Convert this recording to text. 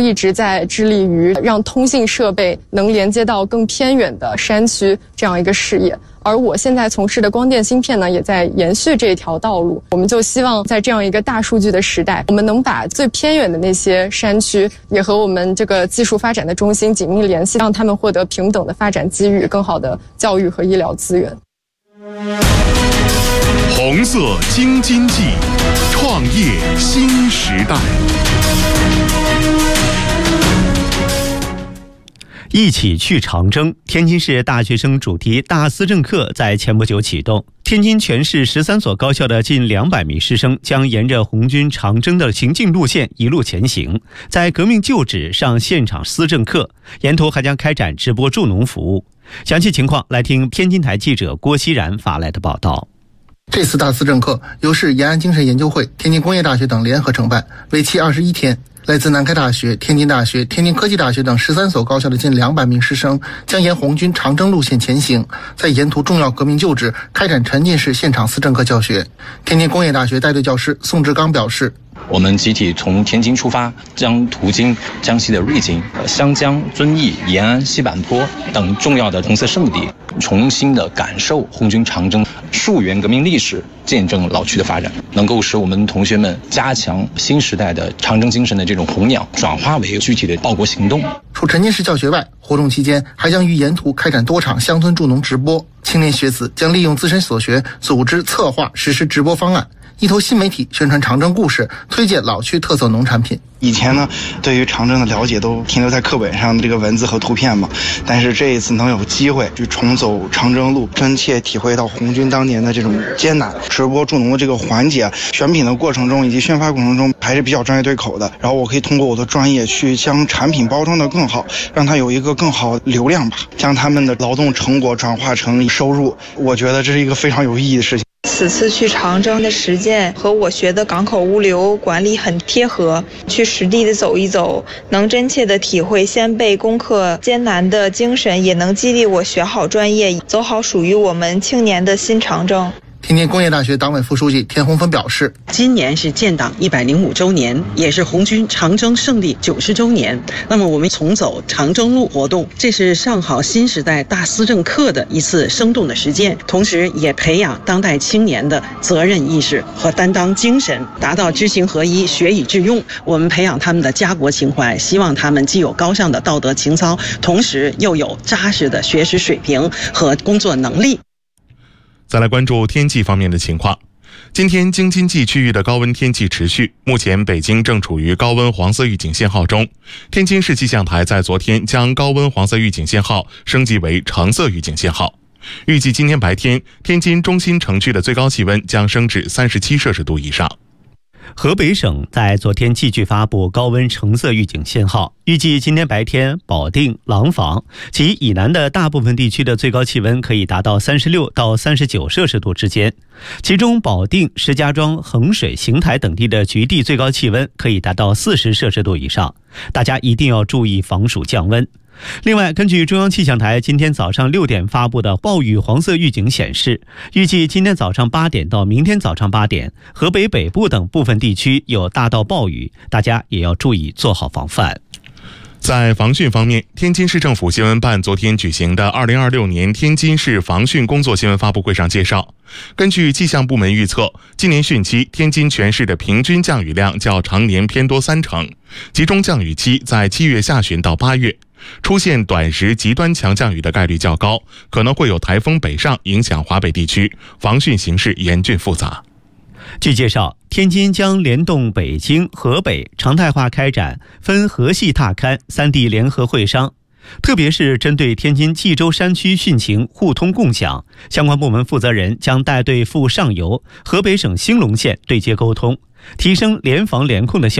一直在致力于让通信设备能连接到更偏远的山区这样一个事业。而我现在从事的光电芯片呢，也在延续这条道路。我们就希望在这样一个大数据的时代，我们能把最偏远的那些山区也和我们这个技术发展的中心紧密联系，让他们获得平等的发展机遇、更好的教育和医疗资源。 红色京津冀，创业新时代。 一起去长征，天津市大学生主题大思政课在前不久启动。天津全市13所高校的近200名师生将沿着红军长征的行进路线一路前行，在革命旧址上现场思政课，沿途还将开展直播助农服务。详细情况来听天津台记者郭熙然发来的报道。 这次大思政课由市延安精神研究会、天津工业大学等联合承办，为期21天。来自南开大学、天津大学、天津科技大学等13所高校的近200名师生将沿红军长征路线前行，在沿途重要革命旧址开展沉浸式现场思政课教学。天津工业大学带队教师宋志刚表示， 我们集体从天津出发，将途经江西的瑞金、湘江、遵义、延安、西坂坡等重要的红色圣地，重新的感受红军长征，溯源革命历史，见证老区的发展，能够使我们同学们加强新时代的长征精神的这种弘扬，转化为具体的报国行动。 除沉浸式教学外，活动期间还将于沿途开展多场乡村助农直播，青年学子将利用自身所学组织策划实施直播方案，一头新媒体宣传长征故事，推荐老区特色农产品。 以前呢，对于长征的了解都停留在课本上的这个文字和图片嘛，但是这一次能有机会去重走长征路，真切体会到红军当年的这种艰难。直播助农的这个环节，选品的过程中以及宣发过程中还是比较专业对口的，然后我可以通过我的专业去将产品包装的更好，让它有一个更好流量吧，将他们的劳动成果转化成收入，我觉得这是一个非常有意义的事情。 此次去长征的实践和我学的港口物流管理很贴合，去实地的走一走，能真切的体会先辈攻克艰难的精神，也能激励我学好专业，走好属于我们青年的新长征。 天津工业大学党委副书记田洪芬表示， 今年是建党105周年，也是红军长征胜利90周年。那么我们重走长征路活动，这是上好新时代大思政课的一次生动的实践，同时也培养当代青年的责任意识和担当精神，达到知行合一、学以致用。我们培养他们的家国情怀，希望他们既有高尚的道德情操，同时又有扎实的学识水平和工作能力。 再来关注天气方面的情况。今天京津冀区域的高温天气持续，目前北京正处于高温黄色预警信号中。天津市气象台在昨天将高温黄色预警信号升级为橙色预警信号。预计今天白天，天津中心城区的最高气温将升至37摄氏度以上。 河北省在昨天继续发布高温橙色预警信号，预计今天白天保定、廊坊及以南的大部分地区的最高气温可以达到36到39摄氏度之间，其中保定、石家庄、衡水、邢台等地的局地最高气温可以达到40摄氏度以上，大家一定要注意防暑降温。另外，根据中央气象台今天早上6点发布的暴雨黄色预警显示，预计今天早上8点到明天早上8点，河北北部等部分地区有大到暴雨，大家也要注意做好防范。 在防汛方面，天津市政府新闻办昨天举行的2026年天津市防汛工作新闻发布会上介绍，根据气象部门预测，今年汛期天津全市的平均降雨量较常年偏多30%，集中降雨期在7月下旬到8月。出现短时极端强降雨的概率较高，可能会有台风北上影响华北地区，防汛形势严峻复杂。 据介绍，天津将联动北京、河北，常态化开展分河系踏勘3地联合会商，特别是针对天津蓟州山区汛情互通共享，相关部门负责人将带队赴上游、河北省兴隆县对接沟通，提升联防联控的效